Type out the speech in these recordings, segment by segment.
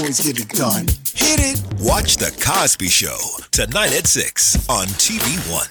Always get it done. Hit it. Watch The Cosby Show tonight at 6 on TV One.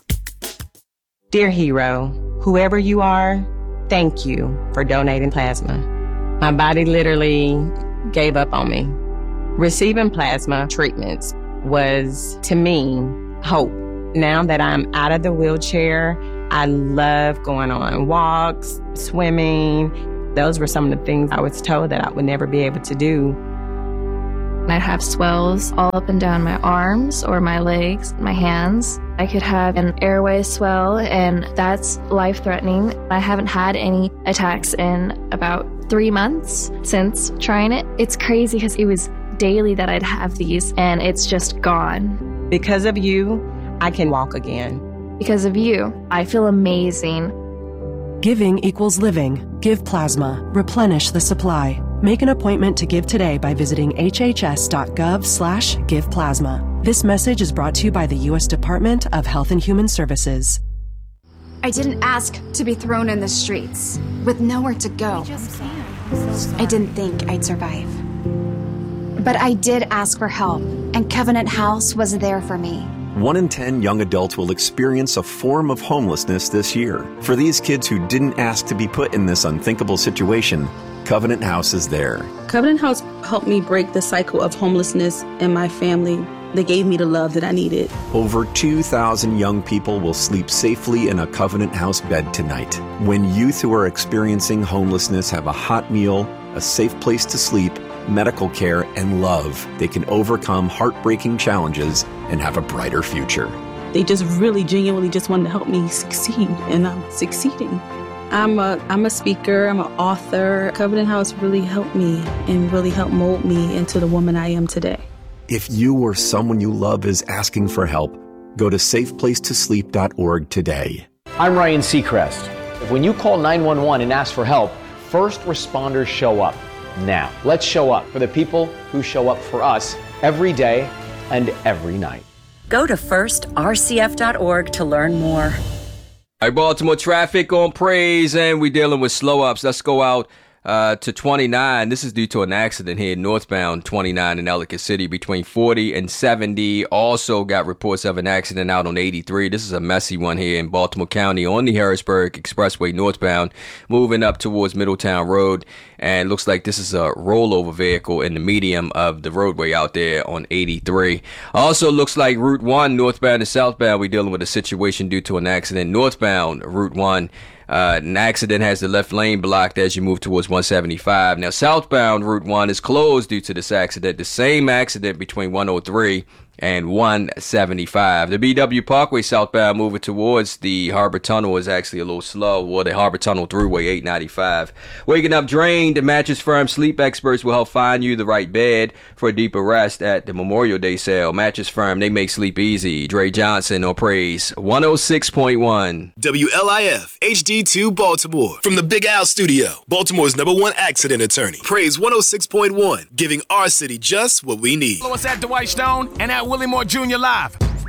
Dear hero, whoever you are, thank you for donating plasma. My body literally gave up on me. Receiving plasma treatments was, to me, hope. Now that I'm out of the wheelchair, I love going on walks, swimming. Those were some of the things I was told that I would never be able to do. I'd have swells all up and down my arms or my legs, my hands. I could have an airway swell, and that's life-threatening. I haven't had any attacks in about 3 months since trying it. It's crazy because it was daily that I'd have these, and it's just gone. Because of you, I can walk again. Because of you, I feel amazing. Giving equals living. Give plasma. Replenish the supply. Make an appointment to give today by visiting hhs.gov/giveplasma. This message is brought to you by the U.S. Department of Health and Human Services. I didn't ask to be thrown in the streets with nowhere to go. I didn't think I'd survive. But I did ask for help, and Covenant House was there for me. 1 in 10 young adults will experience a form of homelessness this year. For these kids who didn't ask to be put in this unthinkable situation, Covenant House is there. Covenant House helped me break the cycle of homelessness in my family. They gave me the love that I needed. Over 2,000 young people will sleep safely in a Covenant House bed tonight. When youth who are experiencing homelessness have a hot meal, a safe place to sleep, medical care, and love, they can overcome heartbreaking challenges and have a brighter future. They just really genuinely just wanted to help me succeed, and I'm succeeding. I'm a speaker, I'm an author. Covenant House really helped me and really helped mold me into the woman I am today. If you or someone you love is asking for help, go to safeplacetosleep.org today. I'm Ryan Seacrest. When you call 911 and ask for help, first responders show up. Now, let's show up for the people who show up for us every day and every night. Go to firstrcf.org to learn more. All right, Baltimore traffic on Praise, and we're dealing with slow ups. Let's go out to 29. This is due to an accident here northbound 29 in Ellicott City between 40 and 70. Also got reports of an accident out on 83. This is a messy one here in Baltimore County on the Harrisburg Expressway northbound, moving up towards Middletown Road. And looks like this is a rollover vehicle in the medium of the roadway out there on 83. Also looks like Route 1 northbound and southbound. We're dealing with a situation due to an accident northbound Route 1. An accident has the left lane blocked as you move towards 175. Now, southbound Route 1 is closed due to this accident. The same accident between 103 and 175. The BW Parkway southbound moving towards the Harbor Tunnel is actually a little slow, or the Harbor Tunnel Thruway 895. Waking up drained, the Mattress Firm sleep experts will help find you the right bed for a deeper rest at the Memorial Day sale. Mattress Firm, they make sleep easy. Dre Johnson on Praise 106.1. WLIF HD2 Baltimore. From the Big Al Studio, Baltimore's #1 accident attorney. Praise 106.1, giving our city just what we need. Follow us at Dwight Stone and at Willie Moore Jr. Live.